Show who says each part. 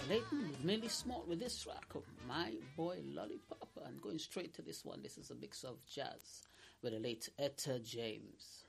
Speaker 1: Leighton, Millie Small with this track, My Boy Lollipop. And going straight to this one, this is a mix of jazz with the late Etta James.